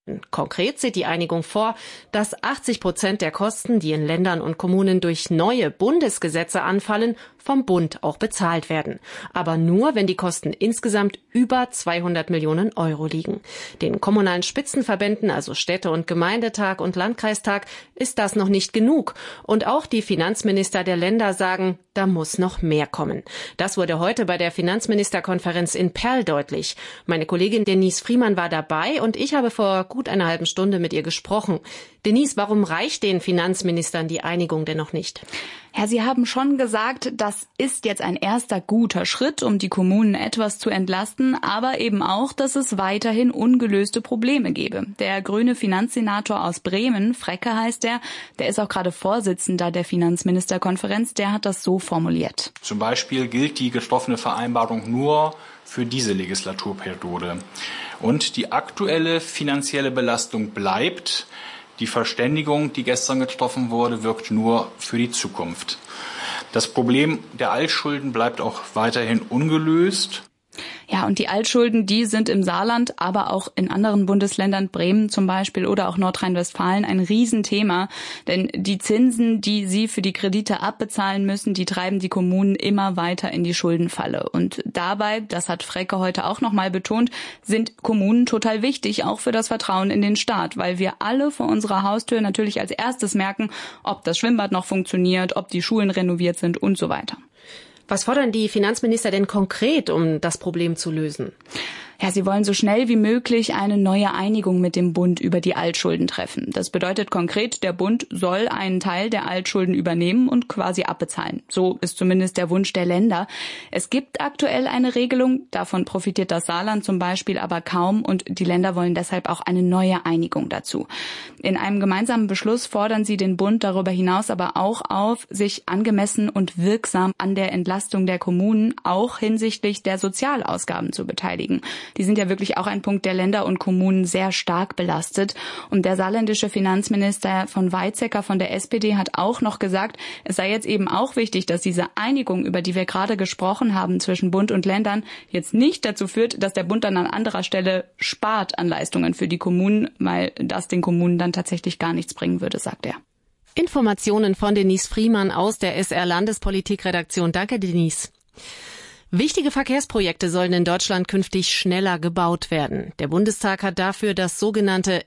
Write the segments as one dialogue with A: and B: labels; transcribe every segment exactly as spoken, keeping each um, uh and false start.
A: Konkret sieht die Einigung vor, dass achtzig Prozent der Kosten, die in Ländern und Kommunen durch neue Bundesgesetze anfallen, vom Bund auch bezahlt werden. Aber nur, wenn die Kosten insgesamt über zweihundert Millionen Euro liegen. Den kommunalen Spitzenverbänden, also Städte- und Gemeindetag und Landkreistag, ist das noch nicht genug. Und auch die Finanzminister der Länder sagen, da muss noch mehr kommen. Das wurde heute bei der Finanzministerkonferenz in Perl deutlich. Meine Kollegin Denise Friemann war dabei und ich habe vor gut einer halben Stunde mit ihr gesprochen. Denise, warum reicht den Finanzministern die Einigung denn noch nicht?
B: Ja, Sie haben schon gesagt, das ist jetzt ein erster guter Schritt, um die Kommunen etwas zu entlasten, aber eben auch, dass es weiterhin ungelöste Probleme gebe. Der grüne Finanzsenator aus Bremen, Frecke heißt er, der ist auch gerade Vorsitzender der Finanzministerkonferenz, der hat das so formuliert.
C: Zum Beispiel gilt die getroffene Vereinbarung nur für diese Legislaturperiode. Und die aktuelle finanzielle Belastung bleibt. Die Verständigung, die gestern getroffen wurde, wirkt nur für die Zukunft. Das Problem der Altschulden bleibt auch weiterhin ungelöst.
B: Ja, und die Altschulden, die sind im Saarland, aber auch in anderen Bundesländern, Bremen zum Beispiel oder auch Nordrhein-Westfalen, ein Riesenthema. Denn die Zinsen, die sie für die Kredite abbezahlen müssen, die treiben die Kommunen immer weiter in die Schuldenfalle. Und dabei, das hat Frecke heute auch nochmal betont, sind Kommunen total wichtig, auch für das Vertrauen in den Staat, weil wir alle vor unserer Haustür natürlich als erstes merken, ob das Schwimmbad noch funktioniert, ob die Schulen renoviert sind und so weiter.
A: Was fordern die Finanzminister denn konkret, um das Problem zu lösen?
B: Ja, sie wollen so schnell wie möglich eine neue Einigung mit dem Bund über die Altschulden treffen. Das bedeutet konkret, der Bund soll einen Teil der Altschulden übernehmen und quasi abbezahlen. So ist zumindest der Wunsch der Länder. Es gibt aktuell eine Regelung, davon profitiert das Saarland zum Beispiel aber kaum und die Länder wollen deshalb auch eine neue Einigung dazu. In einem gemeinsamen Beschluss fordern sie den Bund darüber hinaus aber auch auf, sich angemessen und wirksam an der Entlastung der Kommunen auch hinsichtlich der Sozialausgaben zu beteiligen. Die sind ja wirklich auch ein Punkt, der Länder und Kommunen sehr stark belastet. Und der saarländische Finanzminister von Weizsäcker von der S P D hat auch noch gesagt, es sei jetzt eben auch wichtig, dass diese Einigung, über die wir gerade gesprochen haben, zwischen Bund und Ländern jetzt nicht dazu führt, dass der Bund dann an anderer Stelle spart an Leistungen für die Kommunen, weil das den Kommunen dann tatsächlich gar nichts bringen würde, sagt er.
A: Informationen von Denise Friemann aus der S R-Landespolitik-Redaktion. Danke, Denise. Wichtige Verkehrsprojekte sollen in Deutschland künftig schneller gebaut werden. Der Bundestag hat dafür das sogenannte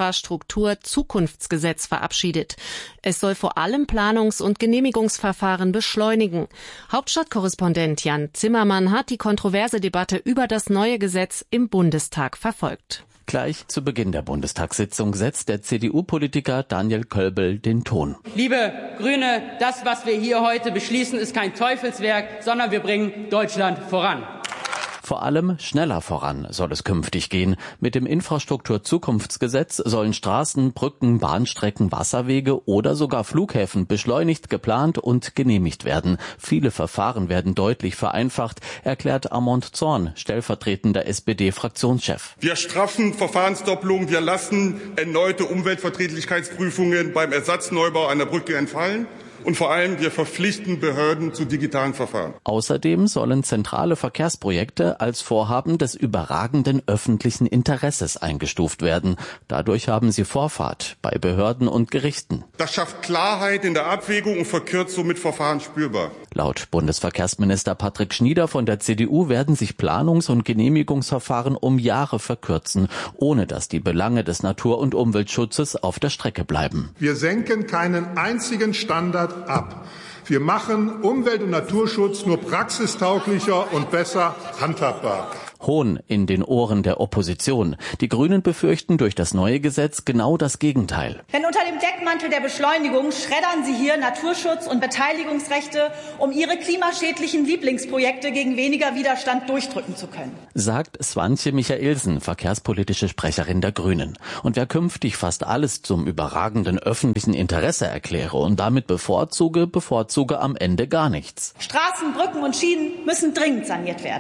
A: Infrastruktur-Zukunftsgesetz verabschiedet. Es soll vor allem Planungs- und Genehmigungsverfahren beschleunigen. Hauptstadtkorrespondent Jan Zimmermann hat die kontroverse Debatte über das neue Gesetz im Bundestag verfolgt.
D: Gleich zu Beginn der Bundestagssitzung setzt der C D U-Politiker Daniel Kölbel den Ton.
E: Liebe Grüne, das, was wir hier heute beschließen, ist kein Teufelswerk, sondern wir bringen Deutschland voran.
D: Vor allem schneller voran soll es künftig gehen. Mit dem Infrastruktur-Zukunftsgesetz sollen Straßen, Brücken, Bahnstrecken, Wasserwege oder sogar Flughäfen beschleunigt, geplant und genehmigt werden. Viele Verfahren werden deutlich vereinfacht, erklärt Armand Zorn, stellvertretender S P D-Fraktionschef.
F: Wir straffen Verfahrensdoppelungen, wir lassen erneute Umweltverträglichkeitsprüfungen beim Ersatzneubau einer Brücke entfallen. Und vor allem, wir verpflichten Behörden zu digitalen Verfahren.
D: Außerdem sollen zentrale Verkehrsprojekte als Vorhaben des überragenden öffentlichen Interesses eingestuft werden. Dadurch haben sie Vorfahrt bei Behörden und Gerichten.
F: Das schafft Klarheit in der Abwägung und verkürzt somit Verfahren spürbar.
D: Laut Bundesverkehrsminister Patrick Schnieder von der C D U werden sich Planungs- und Genehmigungsverfahren um Jahre verkürzen, ohne dass die Belange des Natur- und Umweltschutzes auf der Strecke bleiben.
G: Wir senken keinen einzigen Standard ab. Wir machen Umwelt- und Naturschutz nur praxistauglicher und besser handhabbar.
D: Hohn in den Ohren der Opposition. Die Grünen befürchten durch das neue Gesetz genau das Gegenteil.
H: Denn unter dem Deckmantel der Beschleunigung schreddern Sie hier Naturschutz und Beteiligungsrechte, um Ihre klimaschädlichen Lieblingsprojekte gegen weniger Widerstand durchdrücken zu können.
D: Sagt Swantje Michaelsen, verkehrspolitische Sprecherin der Grünen. Und wer künftig fast alles zum überragenden öffentlichen Interesse erkläre und damit bevorzuge, bevorzuge am Ende gar nichts.
H: Straßen, Brücken und Schienen müssen dringend saniert werden.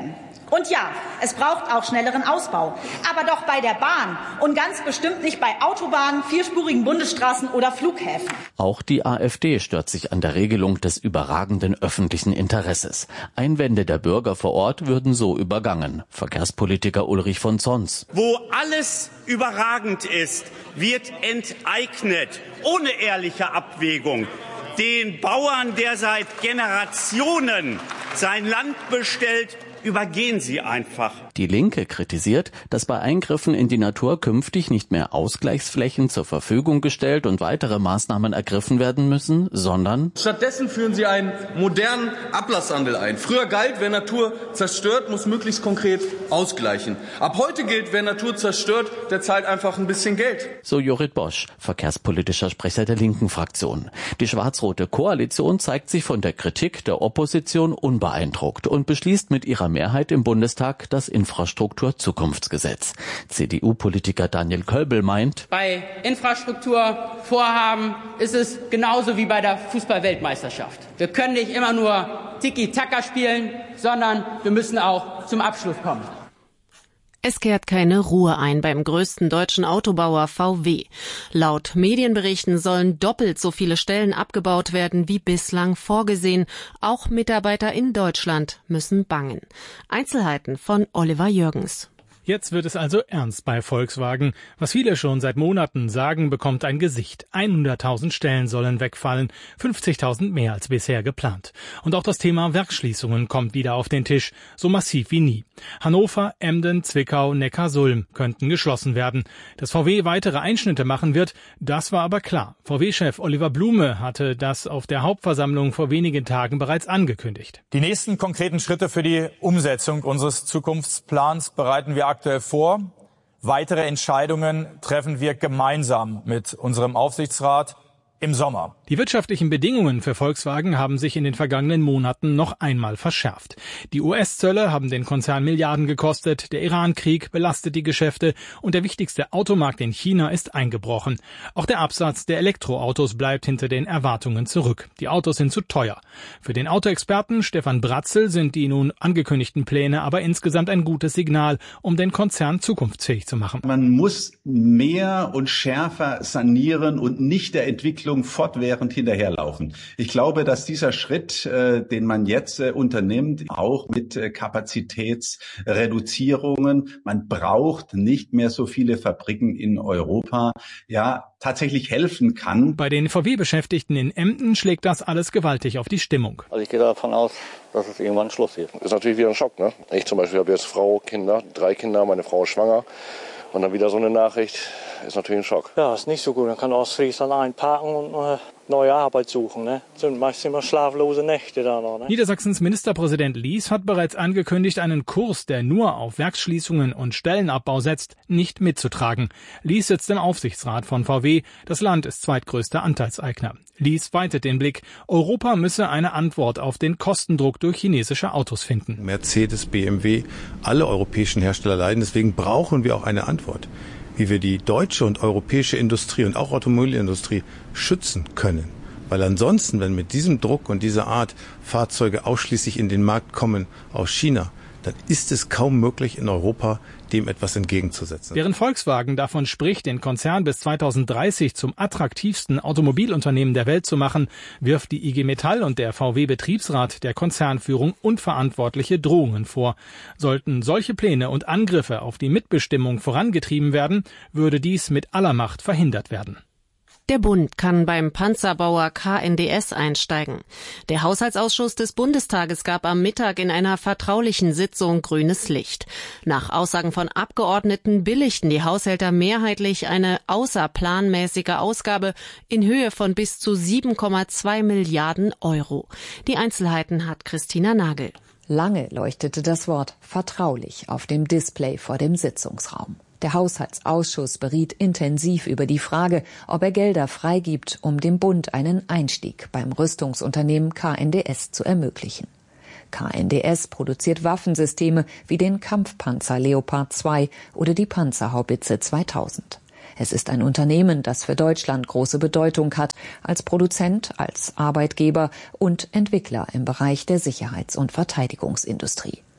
H: Und ja, es braucht auch schnelleren Ausbau. Aber doch bei der Bahn und ganz bestimmt nicht bei Autobahnen, vierspurigen Bundesstraßen oder Flughäfen.
D: Auch die AfD stört sich an der Regelung des überragenden öffentlichen Interesses. Einwände der Bürger vor Ort würden so übergangen. Verkehrspolitiker Ulrich von Zons.
I: Wo alles überragend ist, wird enteignet, ohne ehrliche Abwägung. Den Bauern, der seit Generationen sein Land bestellt, übergehen Sie einfach.
D: Die Linke kritisiert, dass bei Eingriffen in die Natur künftig nicht mehr Ausgleichsflächen zur Verfügung gestellt und weitere Maßnahmen ergriffen werden müssen, sondern
J: stattdessen führen sie einen modernen Ablasshandel ein. Früher galt, wer Natur zerstört, muss möglichst konkret ausgleichen. Ab heute gilt, wer Natur zerstört, der zahlt einfach ein bisschen Geld.
D: So Jorrit Bosch, verkehrspolitischer Sprecher der linken Fraktion. Die schwarz-rote Koalition zeigt sich von der Kritik der Opposition unbeeindruckt und beschließt mit ihrer Mehrheit im Bundestag das Infrastrukturzukunftsgesetz. C D U-Politiker Daniel Kölbel meint,
E: bei Infrastrukturvorhaben ist es genauso wie bei der Fußball-Weltmeisterschaft. Wir können nicht immer nur Tiki-Taka spielen, sondern wir müssen auch zum Abschluss kommen.
A: Es kehrt keine Ruhe ein beim größten deutschen Autobauer V W. Laut Medienberichten sollen doppelt so viele Stellen abgebaut werden wie bislang vorgesehen. Auch Mitarbeiter in Deutschland müssen bangen. Einzelheiten von Oliver Jürgens.
K: Jetzt wird es also ernst bei Volkswagen. Was viele schon seit Monaten sagen, bekommt ein Gesicht. hunderttausend Stellen sollen wegfallen, fünfzigtausend mehr als bisher geplant. Und auch das Thema Werksschließungen kommt wieder auf den Tisch, so massiv wie nie. Hannover, Emden, Zwickau, Neckarsulm könnten geschlossen werden. Dass V W weitere Einschnitte machen wird, das war aber klar. V W-Chef Oliver Blume hatte das auf der Hauptversammlung vor wenigen Tagen bereits angekündigt.
L: Die nächsten konkreten Schritte für die Umsetzung unseres Zukunftsplans bereiten wir aktuell vor. Weitere Entscheidungen treffen wir gemeinsam mit unserem Aufsichtsrat im Sommer.
K: Die wirtschaftlichen Bedingungen für Volkswagen haben sich in den vergangenen Monaten noch einmal verschärft. Die U S-Zölle haben den Konzern Milliarden gekostet, der Iran-Krieg belastet die Geschäfte und der wichtigste Automarkt in China ist eingebrochen. Auch der Absatz der Elektroautos bleibt hinter den Erwartungen zurück. Die Autos sind zu teuer. Für den Autoexperten Stefan Bratzel sind die nun angekündigten Pläne aber insgesamt ein gutes Signal, um den Konzern zukunftsfähig zu machen.
M: Man muss mehr und schärfer sanieren und nicht der Entwicklung fortwährend hinterherlaufen. Ich glaube, dass dieser Schritt, äh, den man jetzt äh, unternimmt, auch mit äh, Kapazitätsreduzierungen, man braucht nicht mehr so viele Fabriken in Europa, ja, tatsächlich helfen kann.
K: Bei den V W-Beschäftigten in Emden schlägt das alles gewaltig auf die Stimmung.
N: Also ich gehe davon aus, dass es irgendwann Schluss ist.
O: Das ist natürlich wieder ein Schock, ne? Ich zum Beispiel habe jetzt Frau, Kinder, drei Kinder, meine Frau ist schwanger. Und dann wieder so eine Nachricht, ist natürlich ein Schock.
N: Ja, ist nicht so gut. Man kann Ostfriesland einparken und äh, neue Arbeit suchen. Ne? Das sind meist immer schlaflose Nächte da noch. Ne?
K: Niedersachsens Ministerpräsident Lies hat bereits angekündigt, einen Kurs, der nur auf Werksschließungen und Stellenabbau setzt, nicht mitzutragen. Lies sitzt im Aufsichtsrat von V W. Das Land ist zweitgrößter Anteilseigner. Lies weitet den Blick. Europa müsse eine Antwort auf den Kostendruck durch chinesische Autos finden.
P: Mercedes, B M W, alle europäischen Hersteller leiden. Deswegen brauchen wir auch eine Antwort, wie wir die deutsche und europäische Industrie und auch Automobilindustrie schützen können. Weil ansonsten, wenn mit diesem Druck und dieser Art Fahrzeuge ausschließlich in den Markt kommen aus China, dann ist es kaum möglich, in Europa dem etwas entgegenzusetzen.
K: Während Volkswagen davon spricht, den Konzern bis zweitausenddreißig zum attraktivsten Automobilunternehmen der Welt zu machen, wirft die I G Metall und der V W-Betriebsrat der Konzernführung unverantwortliche Drohungen vor. Sollten solche Pläne und Angriffe auf die Mitbestimmung vorangetrieben werden, würde dies mit aller Macht verhindert werden.
A: Der Bund kann beim Panzerbauer K N D S einsteigen. Der Haushaltsausschuss des Bundestages gab am Mittag in einer vertraulichen Sitzung grünes Licht. Nach Aussagen von Abgeordneten billigten die Haushälter mehrheitlich eine außerplanmäßige Ausgabe in Höhe von bis zu sieben Komma zwei Milliarden Euro. Die Einzelheiten hat Christina Nagel.
Q: Lange leuchtete das Wort vertraulich auf dem Display vor dem Sitzungsraum. Der Haushaltsausschuss beriet intensiv über die Frage, ob er Gelder freigibt, um dem Bund einen Einstieg beim Rüstungsunternehmen K N D S zu ermöglichen. K N D S produziert Waffensysteme wie den Kampfpanzer Leopard zwei oder die Panzerhaubitze zweitausend. Es ist ein Unternehmen, das für Deutschland große Bedeutung hat, als Produzent, als Arbeitgeber und Entwickler im Bereich der Sicherheits- und Verteidigungsindustrie.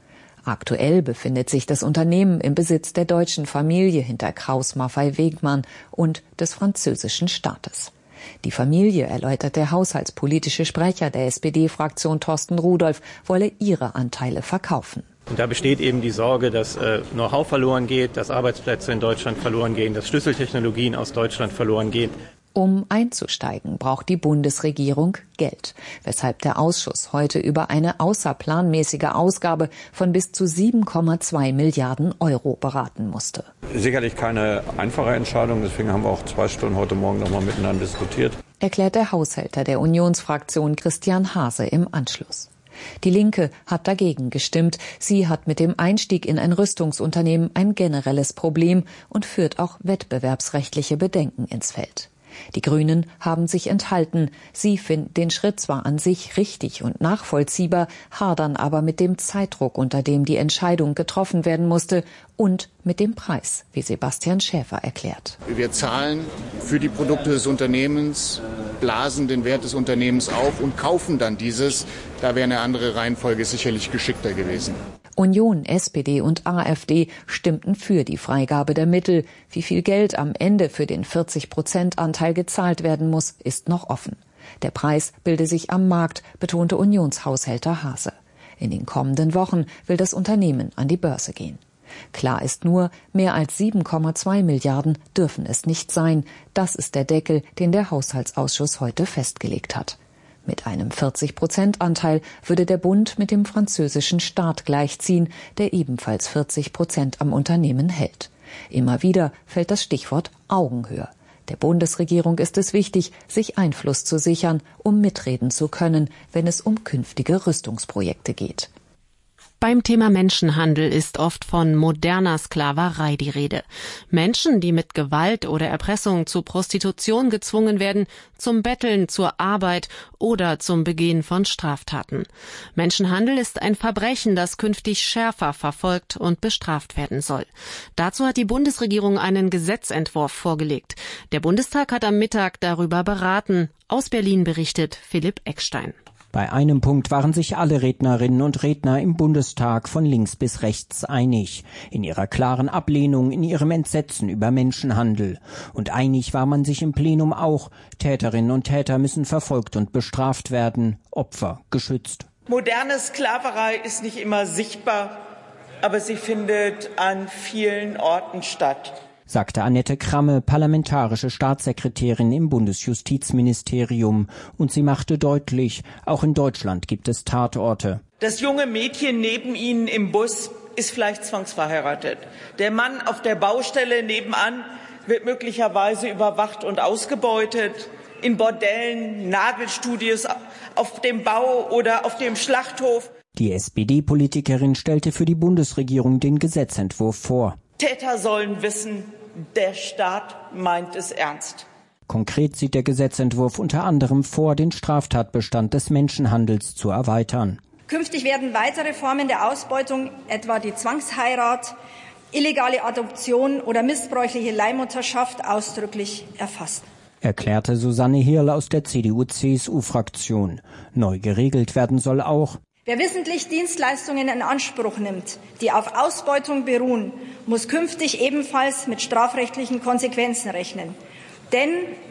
Q: Aktuell befindet sich das Unternehmen im Besitz der deutschen Familie hinter Krauss Maffei Wegmann und des französischen Staates. Die Familie, erläutert der haushaltspolitische Sprecher der S P D-Fraktion Thorsten Rudolph, wolle ihre Anteile verkaufen.
R: Und da besteht eben die Sorge, dass äh, Know-how verloren geht, dass Arbeitsplätze in Deutschland verloren gehen, dass Schlüsseltechnologien aus Deutschland verloren gehen.
Q: Um einzusteigen, braucht die Bundesregierung Geld, weshalb der Ausschuss heute über eine außerplanmäßige Ausgabe von bis zu sieben Komma zwei Milliarden Euro beraten musste.
S: Sicherlich keine einfache Entscheidung, deswegen haben wir auch zwei Stunden heute Morgen noch mal miteinander diskutiert.
Q: Erklärt der Haushälter der Unionsfraktion Christian Hase im Anschluss. Die Linke hat dagegen gestimmt. Sie hat mit dem Einstieg in ein Rüstungsunternehmen ein generelles Problem und führt auch wettbewerbsrechtliche Bedenken ins Feld. Die Grünen haben sich enthalten. Sie finden den Schritt zwar an sich richtig und nachvollziehbar, hadern aber mit dem Zeitdruck, unter dem die Entscheidung getroffen werden musste, und mit dem Preis, wie Sebastian Schäfer erklärt.
T: Wir zahlen für die Produkte des Unternehmens, blasen den Wert des Unternehmens auf und kaufen dann dieses. Da wäre eine andere Reihenfolge sicherlich geschickter gewesen.
Q: Union, S P D und A f D stimmten für die Freigabe der Mittel. Wie viel Geld am Ende für den vierzig Prozent Anteil gezahlt werden muss, ist noch offen. Der Preis bilde sich am Markt, betonte Unionshaushälter Hase. In den kommenden Wochen will das Unternehmen an die Börse gehen. Klar ist nur, mehr als sieben Komma zwei Milliarden dürfen es nicht sein. Das ist der Deckel, den der Haushaltsausschuss heute festgelegt hat. Mit einem vierzig Prozent Anteil würde der Bund mit dem französischen Staat gleichziehen, der ebenfalls vierzig Prozent am Unternehmen hält. Immer wieder fällt das Stichwort Augenhöhe. Der Bundesregierung ist es wichtig, sich Einfluss zu sichern, um mitreden zu können, wenn es um künftige Rüstungsprojekte geht.
A: Beim Thema Menschenhandel ist oft von moderner Sklaverei die Rede. Menschen, die mit Gewalt oder Erpressung zu Prostitution gezwungen werden, zum Betteln, zur Arbeit oder zum Begehen von Straftaten. Menschenhandel ist ein Verbrechen, das künftig schärfer verfolgt und bestraft werden soll. Dazu hat die Bundesregierung einen Gesetzentwurf vorgelegt. Der Bundestag hat am Mittag darüber beraten. Aus Berlin berichtet Philipp Eckstein.
U: Bei einem Punkt waren sich alle Rednerinnen und Redner im Bundestag von links bis rechts einig. In ihrer klaren Ablehnung, in ihrem Entsetzen über Menschenhandel. Und einig war man sich im Plenum auch. Täterinnen und Täter müssen verfolgt und bestraft werden, Opfer geschützt.
V: Moderne Sklaverei ist nicht immer sichtbar, aber sie findet an vielen Orten statt,
U: sagte Annette Kramme, parlamentarische Staatssekretärin im Bundesjustizministerium. Und sie machte deutlich, auch in Deutschland gibt es Tatorte.
V: Das junge Mädchen neben Ihnen im Bus ist vielleicht zwangsverheiratet. Der Mann auf der Baustelle nebenan wird möglicherweise überwacht und ausgebeutet. In Bordellen, Nagelstudios, auf dem Bau oder auf dem Schlachthof.
U: Die S P D-Politikerin stellte für die Bundesregierung den Gesetzentwurf vor.
V: Täter sollen wissen, der Staat meint es ernst.
U: Konkret sieht der Gesetzentwurf unter anderem vor, den Straftatbestand des Menschenhandels zu erweitern.
W: Künftig werden weitere Formen der Ausbeutung, etwa die Zwangsheirat, illegale Adoption oder missbräuchliche Leihmutterschaft, ausdrücklich erfasst,
U: erklärte Susanne Hirl aus der C D U-C S U-Fraktion. Neu geregelt werden soll auch:
W: Wer wissentlich Dienstleistungen in Anspruch nimmt, die auf Ausbeutung beruhen, muss künftig ebenfalls mit strafrechtlichen Konsequenzen rechnen. Denn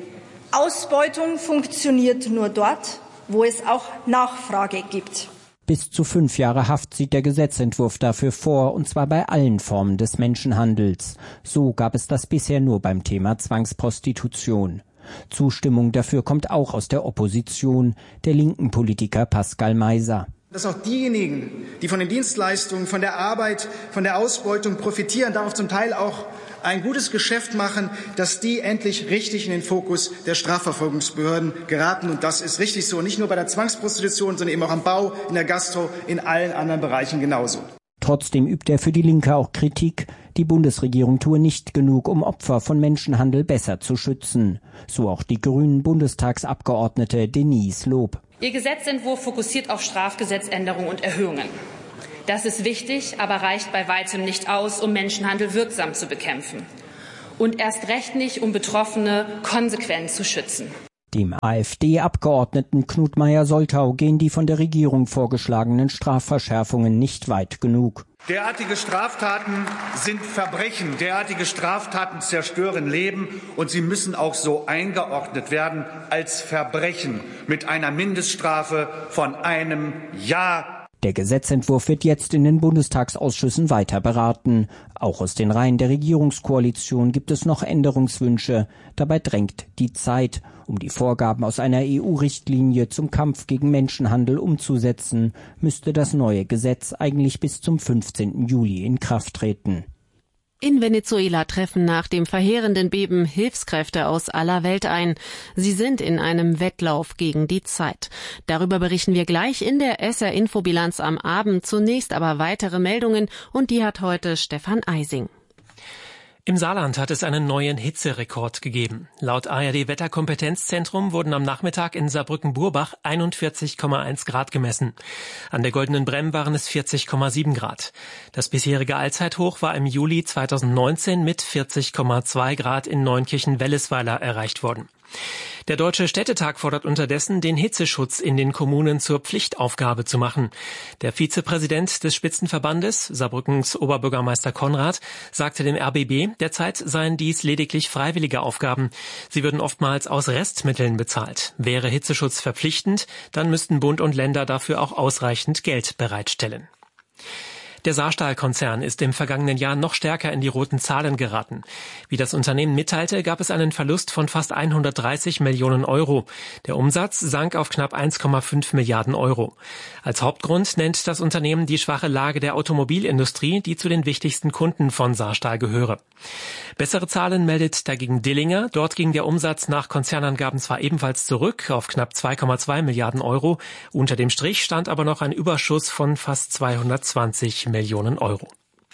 W: Ausbeutung funktioniert nur dort, wo es auch Nachfrage gibt.
U: Bis zu fünf Jahre Haft sieht der Gesetzentwurf dafür vor, und zwar bei allen Formen des Menschenhandels. So gab es das bisher nur beim Thema Zwangsprostitution. Zustimmung dafür kommt auch aus der Opposition, der linken Politiker Pascal Meiser.
X: Dass auch diejenigen, die von den Dienstleistungen, von der Arbeit, von der Ausbeutung profitieren, darauf zum Teil auch ein gutes Geschäft machen, dass die endlich richtig in den Fokus der Strafverfolgungsbehörden geraten. Und das ist richtig so, nicht nur bei der Zwangsprostitution, sondern eben auch am Bau, in der Gastro, in allen anderen Bereichen genauso.
U: Trotzdem übt er für die Linke auch Kritik. Die Bundesregierung tue nicht genug, um Opfer von Menschenhandel besser zu schützen. So auch die grünen Bundestagsabgeordnete Denise Lob.
Y: Ihr Gesetzentwurf fokussiert auf Strafgesetzänderungen und Erhöhungen. Das ist wichtig, aber reicht bei weitem nicht aus, um Menschenhandel wirksam zu bekämpfen. Und erst recht nicht, um Betroffene konsequent zu schützen.
U: Dem AfD-Abgeordneten Knut Meyer-Soltau gehen die von der Regierung vorgeschlagenen Strafverschärfungen nicht weit genug.
B: Derartige Straftaten sind Verbrechen. Derartige Straftaten zerstören Leben und sie müssen auch so eingeordnet werden als Verbrechen mit einer Mindeststrafe von einem Jahr.
U: Der Gesetzentwurf wird jetzt in den Bundestagsausschüssen weiter beraten. Auch aus den Reihen der Regierungskoalition gibt es noch Änderungswünsche. Dabei drängt die Zeit. Um die Vorgaben aus einer E U-Richtlinie zum Kampf gegen Menschenhandel umzusetzen, müsste das neue Gesetz eigentlich bis zum fünfzehnten Juli in Kraft treten.
A: In Venezuela treffen nach dem verheerenden Beben Hilfskräfte aus aller Welt ein. Sie sind in einem Wettlauf gegen die Zeit. Darüber berichten wir gleich in der S R-Infobilanz am Abend. Zunächst aber weitere Meldungen und die hat heute Stefan Eising.
C: Im Saarland hat es einen neuen Hitzerekord gegeben. Laut A R D-Wetterkompetenzzentrum wurden am Nachmittag in Saarbrücken-Burbach einundvierzig Komma eins Grad gemessen. An der Goldenen Bremm waren es vierzig Komma sieben Grad. Das bisherige Allzeithoch war im Juli zweitausendneunzehn mit vierzig Komma zwei Grad in Neunkirchen-Wellesweiler erreicht worden. Der Deutsche Städtetag fordert unterdessen, den Hitzeschutz in den Kommunen zur Pflichtaufgabe zu machen. Der Vizepräsident des Spitzenverbandes, Saarbrückens Oberbürgermeister Konrad, sagte dem R B B, derzeit seien dies lediglich freiwillige Aufgaben. Sie würden oftmals aus Restmitteln bezahlt. Wäre Hitzeschutz verpflichtend, dann müssten Bund und Länder dafür auch ausreichend Geld bereitstellen. Der Saarstahl-Konzern ist im vergangenen Jahr noch stärker in die roten Zahlen geraten. Wie das Unternehmen mitteilte, gab es einen Verlust von fast hundertdreißig Millionen Euro. Der Umsatz sank auf knapp eins Komma fünf Milliarden Euro. Als Hauptgrund nennt das Unternehmen die schwache Lage der Automobilindustrie, die zu den wichtigsten Kunden von Saarstahl gehöre. Bessere Zahlen meldet dagegen Dillinger. Dort ging der Umsatz nach Konzernangaben zwar ebenfalls zurück auf knapp zwei Komma zwei Milliarden Euro. Unter dem Strich stand aber noch ein Überschuss von fast zweihundertzwanzig Millionen Euro.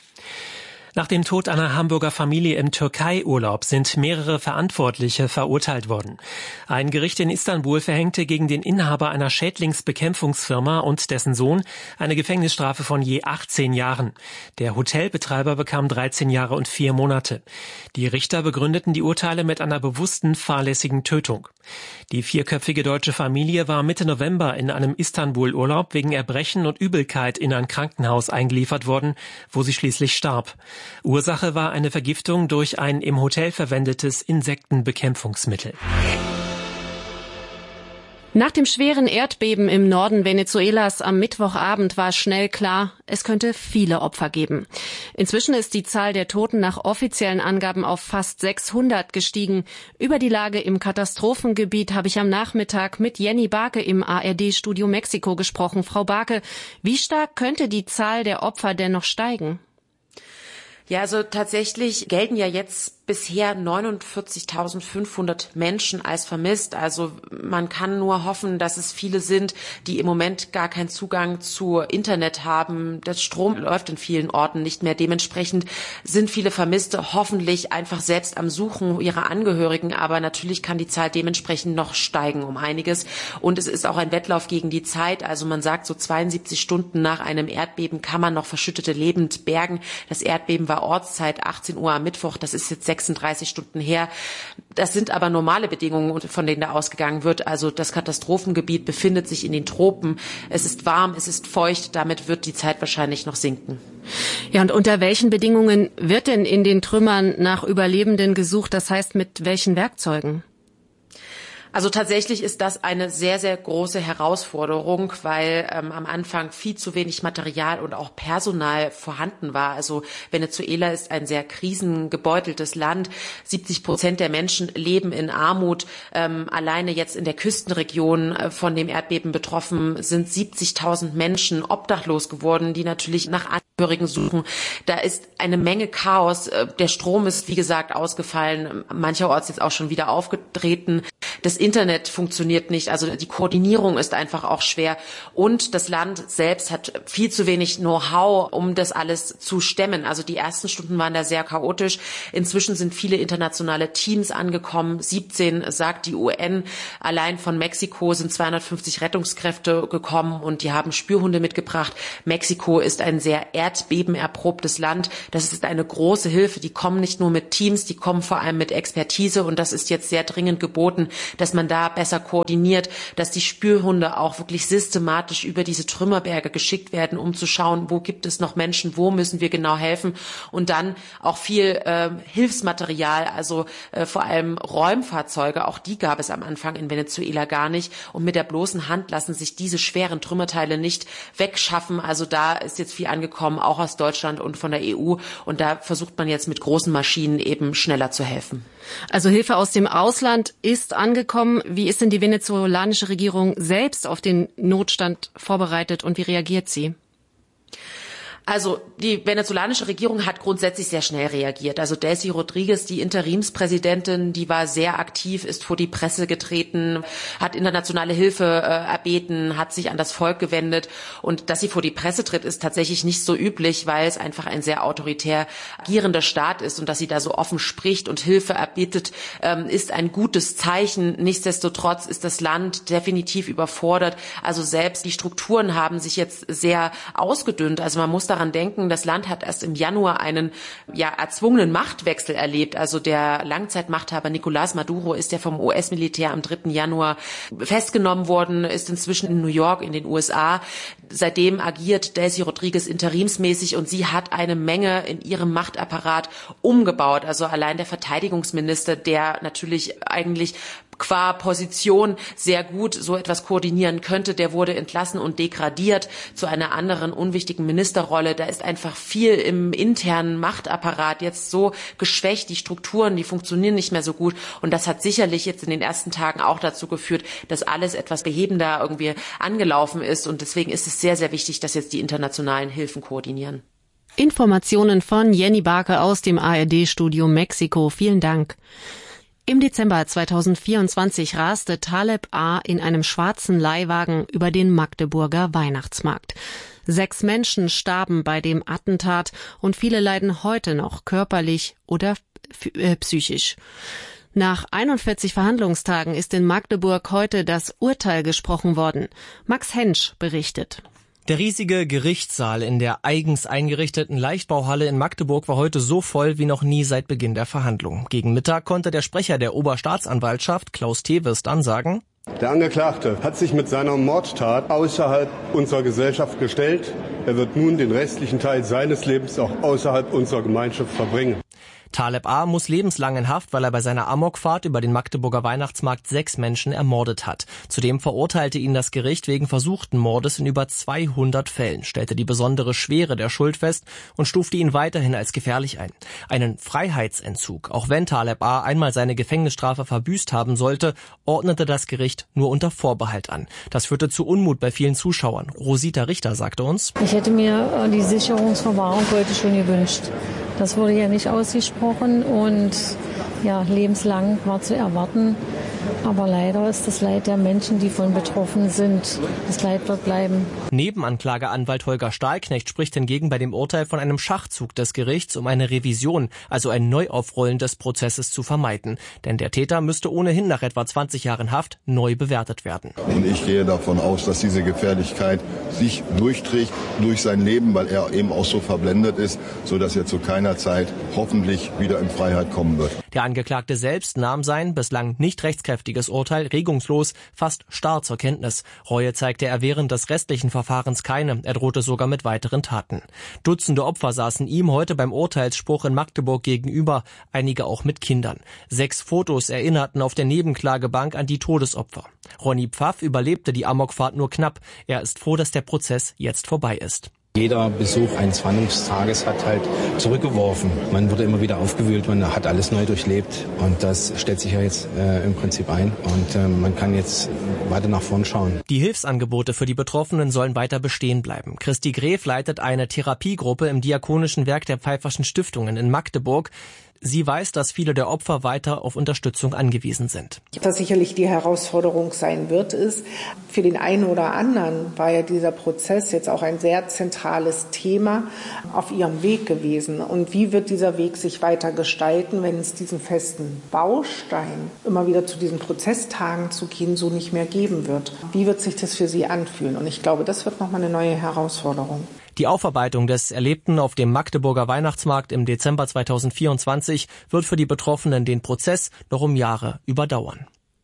C: Nach dem Tod einer Hamburger Familie im Türkei-Urlaub sind mehrere Verantwortliche verurteilt worden. Ein Gericht in Istanbul verhängte gegen den Inhaber einer Schädlingsbekämpfungsfirma und dessen Sohn eine Gefängnisstrafe von je achtzehn Jahren. Der Hotelbetreiber bekam dreizehn Jahre und vier Monate. Die Richter begründeten die Urteile mit einer bewussten fahrlässigen Tötung. Die vierköpfige deutsche Familie war Mitte November in einem Istanbul-Urlaub wegen Erbrechen und Übelkeit in ein Krankenhaus eingeliefert worden, wo sie schließlich starb. Ursache war eine Vergiftung durch ein im Hotel verwendetes Insektenbekämpfungsmittel.
A: Nach dem schweren Erdbeben im Norden Venezuelas am Mittwochabend war schnell klar, es könnte viele Opfer geben. Inzwischen ist die Zahl der Toten nach offiziellen Angaben auf fast sechshundert gestiegen. Über die Lage im Katastrophengebiet habe ich am Nachmittag mit Jenny Barke im A R D-Studio Mexiko gesprochen. Frau Barke, wie stark könnte die Zahl der Opfer denn noch steigen?
F: Ja, also tatsächlich gelten ja jetzt bisher neunundvierzigtausendfünfhundert Menschen als vermisst. Also man kann nur hoffen, dass es viele sind, die im Moment gar keinen Zugang zu Internet haben. Der Strom läuft in vielen Orten nicht mehr. Dementsprechend sind viele Vermisste hoffentlich einfach selbst am Suchen ihrer Angehörigen. Aber natürlich kann die Zahl dementsprechend noch steigen um einiges. Und es ist auch ein Wettlauf gegen die Zeit. Also man sagt, so zweiundsiebzig Stunden nach einem Erdbeben kann man noch Verschüttete lebend bergen. Das Erdbeben war Ortszeit achtzehn Uhr am Mittwoch. Das ist jetzt sechsunddreißig Stunden her. Das sind aber normale Bedingungen, von denen da ausgegangen wird. Also das Katastrophengebiet befindet sich in den Tropen. Es ist warm, es ist feucht. Damit wird die Zeit wahrscheinlich noch sinken.
A: Ja, und unter welchen Bedingungen wird denn in den Trümmern nach Überlebenden gesucht? Das heißt, mit welchen Werkzeugen?
F: Also tatsächlich ist das eine sehr, sehr große Herausforderung, weil ähm, am Anfang viel zu wenig Material und auch Personal vorhanden war. Also Venezuela ist ein sehr krisengebeuteltes Land. siebzig Prozent der Menschen leben in Armut. Ähm, alleine jetzt in der Küstenregion äh, von dem Erdbeben betroffen sind siebzigtausend Menschen obdachlos geworden, die natürlich nach Angehörigen suchen. Da ist eine Menge Chaos. Äh, der Strom ist, wie gesagt, ausgefallen. Mancherorts jetzt auch schon wieder aufgetreten. Das Internet funktioniert nicht, also die Koordinierung ist einfach auch schwer und das Land selbst hat viel zu wenig Know-how, um das alles zu stemmen. Also die ersten Stunden waren da sehr chaotisch. Inzwischen sind viele internationale Teams angekommen, siebzehn sagt die U N. Allein von Mexiko sind zweihundertfünfzig Rettungskräfte gekommen und die haben Spürhunde mitgebracht. Mexiko ist ein sehr erdbebenerprobtes Land. Das ist eine große Hilfe. Die kommen nicht nur mit Teams, die kommen vor allem mit Expertise und das ist jetzt sehr dringend geboten. dass man da besser koordiniert, dass die Spürhunde auch wirklich systematisch über diese Trümmerberge geschickt werden, um zu schauen, wo gibt es noch Menschen, wo müssen wir genau helfen und dann auch viel äh, Hilfsmaterial, also äh, vor allem Räumfahrzeuge, auch die gab es am Anfang in Venezuela gar nicht und mit der bloßen Hand lassen sich diese schweren Trümmerteile nicht wegschaffen, also da ist jetzt viel angekommen, auch aus Deutschland und von der E U und da versucht man jetzt mit großen Maschinen eben schneller zu helfen.
A: Also Hilfe aus dem Ausland ist angekommen. Wie ist denn die venezolanische Regierung selbst auf den Notstand vorbereitet und wie reagiert sie?
F: Also die venezolanische Regierung hat grundsätzlich sehr schnell reagiert. Also Delcy Rodriguez, die Interimspräsidentin, die war sehr aktiv, ist vor die Presse getreten, hat internationale Hilfe äh, erbeten, hat sich an das Volk gewendet. Und dass sie vor die Presse tritt, ist tatsächlich nicht so üblich, weil es einfach ein sehr autoritär agierender Staat ist. Und dass sie da so offen spricht und Hilfe erbittet, ähm, ist ein gutes Zeichen. Nichtsdestotrotz ist das Land definitiv überfordert. Also selbst die Strukturen haben sich jetzt sehr ausgedünnt. Also man muss daran denken, das Land hat erst im Januar einen ja erzwungenen Machtwechsel erlebt. Also der Langzeitmachthaber Nicolás Maduro ist ja vom U S-Militär am dritten Januar festgenommen worden, ist inzwischen in New York in den U S A. Seitdem agiert Delcy Rodriguez interimsmäßig und sie hat eine Menge in ihrem Machtapparat umgebaut. Also allein der Verteidigungsminister, der natürlich eigentlich qua Position sehr gut so etwas koordinieren könnte, der wurde entlassen und degradiert zu einer anderen unwichtigen Ministerrolle. Da ist einfach viel im internen Machtapparat jetzt so geschwächt, die Strukturen, die funktionieren nicht mehr so gut und das hat sicherlich jetzt in den ersten Tagen auch dazu geführt, dass alles etwas behebender irgendwie angelaufen ist und deswegen ist es sehr, sehr wichtig, dass jetzt die internationalen Hilfen koordinieren.
A: Informationen von Jenny Barke aus dem A R D-Studio Mexiko. Vielen Dank. Im Dezember zweitausendvierundzwanzig raste Taleb A. in einem schwarzen Leihwagen über den Magdeburger Weihnachtsmarkt. Sechs Menschen starben bei dem Attentat und viele leiden heute noch körperlich oder äh, psychisch. Nach einundvierzig Verhandlungstagen ist in Magdeburg heute das Urteil gesprochen worden. Max Hensch berichtet.
D: Der riesige Gerichtssaal in der eigens eingerichteten Leichtbauhalle in Magdeburg war heute so voll wie noch nie seit Beginn der Verhandlungen. Gegen Mittag konnte der Sprecher der Oberstaatsanwaltschaft, Klaus Tewes, dann sagen:
G: Der Angeklagte hat sich mit seiner Mordtat außerhalb unserer Gesellschaft gestellt. Er wird nun den restlichen Teil seines Lebens auch außerhalb unserer Gemeinschaft verbringen.
D: Taleb A. muss lebenslang in Haft, weil er bei seiner Amokfahrt über den Magdeburger Weihnachtsmarkt sechs Menschen ermordet hat. Zudem verurteilte ihn das Gericht wegen versuchten Mordes in über zweihundert Fällen, stellte die besondere Schwere der Schuld fest und stufte ihn weiterhin als gefährlich ein. Einen Freiheitsentzug, auch wenn Taleb A. einmal seine Gefängnisstrafe verbüßt haben sollte, ordnete das Gericht nur unter Vorbehalt an. Das führte zu Unmut bei vielen Zuschauern. Rosita Richter sagte uns:
H: Ich hätte mir die Sicherungsverwahrung heute schon gewünscht. Das wurde ja nicht ausgesprochen und ja, lebenslang war zu erwarten. Aber leider ist das Leid der Menschen, die von betroffen sind, das Leid wird bleiben.
D: Nebenanklageanwalt Holger Stahlknecht spricht hingegen bei dem Urteil von einem Schachzug des Gerichts, um eine Revision, also ein Neuaufrollen des Prozesses zu vermeiden. Denn der Täter müsste ohnehin nach etwa zwanzig Jahren Haft neu bewertet werden.
I: Und ich gehe davon aus, dass diese Gefährlichkeit sich durchträgt durch sein Leben, weil er eben auch so verblendet ist, sodass er zu keiner Zeit hoffentlich wieder in Freiheit kommen wird.
D: Der Angeklagte selbst nahm sein bislang nicht rechtskräftiges Urteil regungslos, fast starr zur Kenntnis. Reue zeigte er während des restlichen Verfahrens keine. Er drohte sogar mit weiteren Taten. Dutzende Opfer saßen ihm heute beim Urteilsspruch in Magdeburg gegenüber, einige auch mit Kindern. Sechs Fotos erinnerten auf der Nebenklagebank an die Todesopfer. Ronny Pfaff überlebte die Amokfahrt nur knapp. Er ist froh, dass der Prozess jetzt vorbei ist.
J: Jeder Besuch eines Verhandlungstages hat halt zurückgeworfen. Man wurde immer wieder aufgewühlt, man hat alles neu durchlebt und das stellt sich ja jetzt äh, im Prinzip ein und äh, man kann jetzt weiter nach vorn schauen.
D: Die Hilfsangebote für die Betroffenen sollen weiter bestehen bleiben. Christi Gref leitet eine Therapiegruppe im Diakonischen Werk der Pfeifferschen Stiftungen in Magdeburg. Sie weiß, dass viele der Opfer weiter auf Unterstützung angewiesen sind.
Z: Was sicherlich die Herausforderung sein wird, ist, für den einen oder anderen war ja dieser Prozess jetzt auch ein sehr zentrales Thema auf ihrem Weg gewesen. Und wie wird dieser Weg sich weiter gestalten, wenn es diesen festen Baustein, immer wieder zu diesen Prozesstagen zu gehen, so nicht mehr geben wird? Wie wird sich das für sie anfühlen? Und ich glaube, das wird nochmal eine neue Herausforderung.
D: Die Aufarbeitung des Erlebten auf dem Magdeburger Weihnachtsmarkt im Dezember zweitausendvierundzwanzig wird für die Betroffenen den Prozess noch um Jahre überdauern.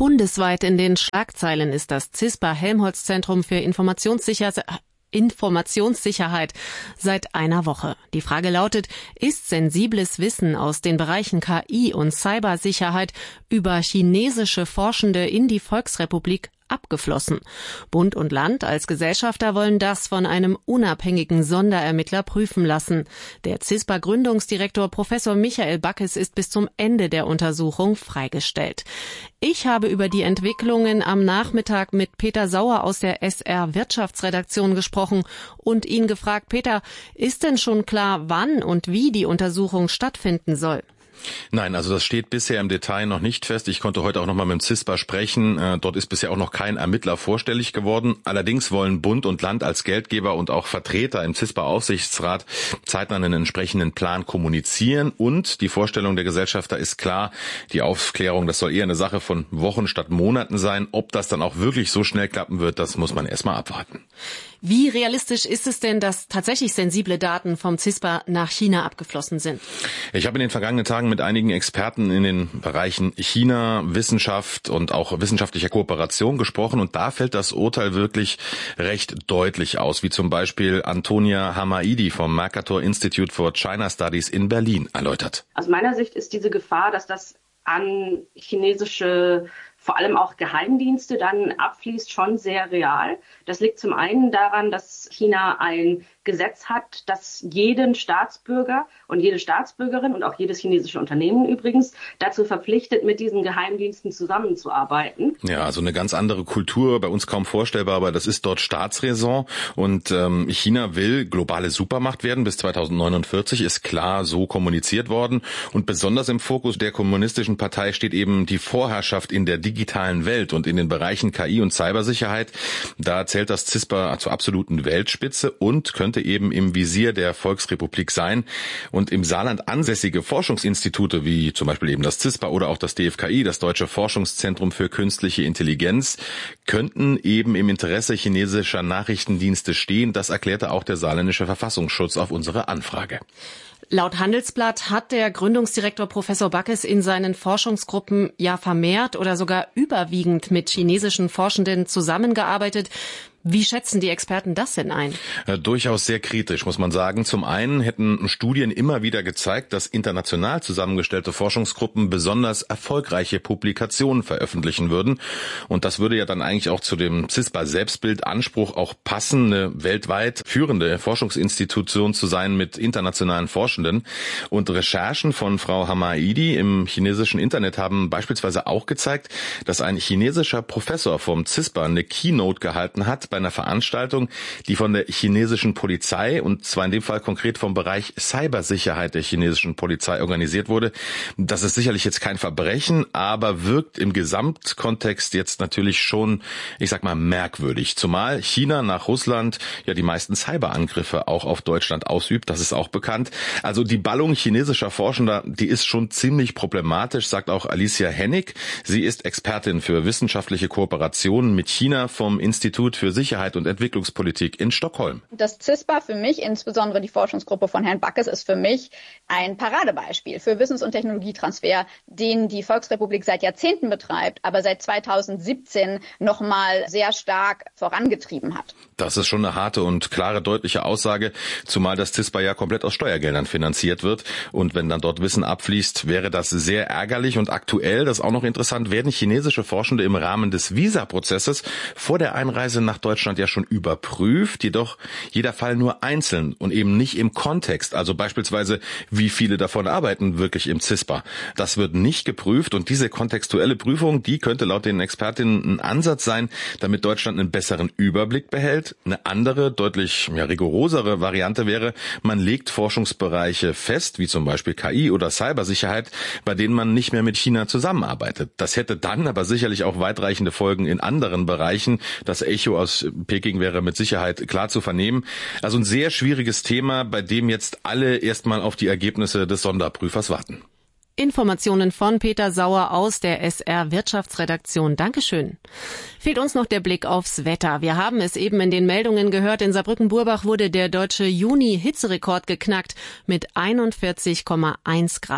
A: Bundesweit in den Schlagzeilen ist das CISPA-Helmholtz-Zentrum für Informationssicherheit Informationssicherheit seit einer Woche. Die Frage lautet, ist sensibles Wissen aus den Bereichen K I und Cybersicherheit über chinesische Forschende in die Volksrepublik abgeflossen? Bund und Land als Gesellschafter wollen das von einem unabhängigen Sonderermittler prüfen lassen. Der CISPA-Gründungsdirektor Professor Michael Backes ist bis zum Ende der Untersuchung freigestellt. Ich habe über die Entwicklungen am Nachmittag mit Peter Sauer aus der S R-Wirtschaftsredaktion gesprochen und ihn gefragt, Peter, ist denn schon klar, wann und wie die Untersuchung stattfinden soll?
E: Nein, also das steht bisher im Detail noch nicht fest. Ich konnte heute auch noch mal mit dem CISPA sprechen. Äh, dort ist bisher auch noch kein Ermittler vorstellig geworden. Allerdings wollen Bund und Land als Geldgeber und auch Vertreter im CISPA-Aufsichtsrat zeitnah einen entsprechenden Plan kommunizieren. Und die Vorstellung der Gesellschafter ist klar, die Aufklärung, das soll eher eine Sache von Wochen statt Monaten sein. Ob das dann auch wirklich so schnell klappen wird, das muss man erst mal abwarten.
A: Wie realistisch ist es denn, dass tatsächlich sensible Daten vom CISPA nach China abgeflossen sind?
E: Ich habe in den vergangenen Tagen mit einigen Experten in den Bereichen China, Wissenschaft und auch wissenschaftlicher Kooperation gesprochen und da fällt das Urteil wirklich recht deutlich aus, wie zum Beispiel Antonia Hamaidi vom Mercator Institute for China Studies in Berlin erläutert.
L: Aus meiner Sicht ist diese Gefahr, dass das an chinesische vor allem auch Geheimdienste dann abfließt, schon sehr real. Das liegt zum einen daran, dass China ein Gesetz hat, das jeden Staatsbürger und jede Staatsbürgerin und auch jedes chinesische Unternehmen übrigens dazu verpflichtet, mit diesen Geheimdiensten zusammenzuarbeiten.
E: Ja, also eine ganz andere Kultur, bei uns kaum vorstellbar, aber das ist dort Staatsräson und ähm, China will globale Supermacht werden bis zweitausendneunundvierzig, ist klar so kommuniziert worden und besonders im Fokus der kommunistischen Partei steht eben die Vorherrschaft in der digitalen Welt und in den Bereichen K I und Cybersicherheit. Da zählt das CISPA zur absoluten Weltspitze und könnte eben im Visier der Volksrepublik sein. Und im Saarland ansässige Forschungsinstitute wie zum Beispiel eben das CISPA oder auch das D F K I, das Deutsche Forschungszentrum für künstliche Intelligenz, könnten eben im Interesse chinesischer Nachrichtendienste stehen. Das erklärte auch der saarländische Verfassungsschutz auf unsere Anfrage.
A: Laut Handelsblatt hat der Gründungsdirektor Professor Backes in seinen Forschungsgruppen ja vermehrt oder sogar überwiegend mit chinesischen Forschenden zusammengearbeitet. Wie schätzen die Experten das denn ein?
E: Ja, durchaus sehr kritisch, muss man sagen. Zum einen hätten Studien immer wieder gezeigt, dass international zusammengestellte Forschungsgruppen besonders erfolgreiche Publikationen veröffentlichen würden. Und das würde ja dann eigentlich auch zu dem CISPA-Selbstbild Anspruch auch passen, eine weltweit führende Forschungsinstitution zu sein mit internationalen Forschenden. Und Recherchen von Frau Hamaidi im chinesischen Internet haben beispielsweise auch gezeigt, dass ein chinesischer Professor vom CISPA eine Keynote gehalten hat bei einer Veranstaltung, die von der chinesischen Polizei und zwar in dem Fall konkret vom Bereich Cybersicherheit der chinesischen Polizei organisiert wurde. Das ist sicherlich jetzt kein Verbrechen, aber wirkt im Gesamtkontext jetzt natürlich schon, ich sag mal, merkwürdig. Zumal China nach Russland ja die meisten Cyberangriffe auch auf Deutschland ausübt, das ist auch bekannt. Also die Ballung chinesischer Forschender, die ist schon ziemlich problematisch, sagt auch Alicia Hennig. Sie ist Expertin für wissenschaftliche Kooperationen mit China vom Institut für Sicherheit und Entwicklungspolitik in Stockholm.
M: Das CISPA für mich, insbesondere die Forschungsgruppe von Herrn Backes, ist für mich ein Paradebeispiel für Wissens- und Technologietransfer, den die Volksrepublik seit Jahrzehnten betreibt, aber seit zweitausendsiebzehn noch mal sehr stark vorangetrieben hat.
E: Das ist schon eine harte und klare, deutliche Aussage, zumal das CISPA ja komplett aus Steuergeldern finanziert wird. Und wenn dann dort Wissen abfließt, wäre das sehr ärgerlich. Und aktuell, das ist auch noch interessant, werden chinesische Forschende im Rahmen des Visa-Prozesses vor der Einreise nach Deutschland Deutschland ja schon überprüft, jedoch jeder Fall nur einzeln und eben nicht im Kontext, also beispielsweise, wie viele davon arbeiten wirklich im CISPA. Das wird nicht geprüft und diese kontextuelle Prüfung, die könnte laut den Expertinnen ein Ansatz sein, damit Deutschland einen besseren Überblick behält. Eine andere, deutlich ja, rigorosere Variante wäre, man legt Forschungsbereiche fest, wie zum Beispiel K I oder Cybersicherheit, bei denen man nicht mehr mit China zusammenarbeitet. Das hätte dann aber sicherlich auch weitreichende Folgen in anderen Bereichen. Das Echo aus Peking wäre mit Sicherheit klar zu vernehmen. Also ein sehr schwieriges Thema, bei dem jetzt alle erstmal auf die Ergebnisse des Sonderprüfers warten.
A: Informationen von Peter Sauer aus der S R-Wirtschaftsredaktion. Dankeschön. Fehlt uns noch der Blick aufs Wetter. Wir haben es eben in den Meldungen gehört. In Saarbrücken-Burbach wurde der deutsche Juni-Hitzerekord geknackt mit einundvierzig Komma eins Grad.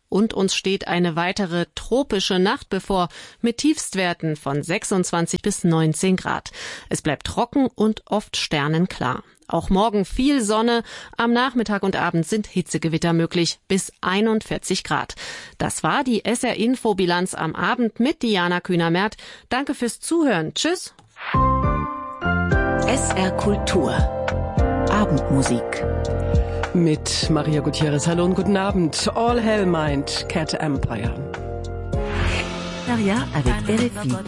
A: und uns steht eine weitere tropische Nacht bevor mit Tiefstwerten von sechsundzwanzig bis neunzehn Grad. Es bleibt trocken und oft sternenklar. Auch morgen viel Sonne, am Nachmittag und Abend sind Hitzegewitter möglich, bis einundvierzig Grad. Das war die S R-Info-Bilanz am Abend mit Diana Kühner-Merth. Danke fürs Zuhören. Tschüss.
K: S R Kultur. Abendmusik.
N: Mit Maria Gutierrez. Hallo und guten Abend. All Hell meint Cat Empire.
K: Avec R F I.